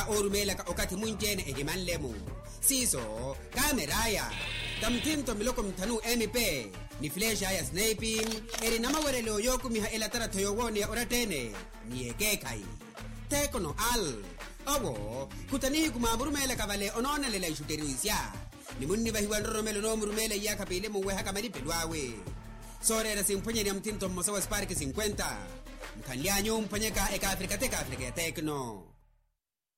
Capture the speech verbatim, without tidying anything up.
orumela ka okati munjene ehimanlemu siso kameraya tamtinto miloko mtanu M P ni flash ya sniping eri namawerelo yoku miha elatara toyowoni ya oratene ni ekekai tekono al owo kutanihi kumamurumela kavale onona lela ishuteruisya ni munni bahiwa nromelo no murumela ya kapile muwe hakamali pelwawe sorera simponyeni amtinto mosawa spark cincuenta mkanlianyo mponyeka eka Afrika teka Afrika ya tekno